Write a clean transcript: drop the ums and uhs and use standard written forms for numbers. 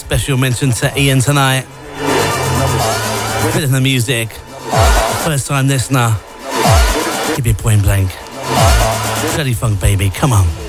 Special mention to Ian tonight. Bit of the music. First time listener. Give you point blank. Bloody funk, baby. Come on.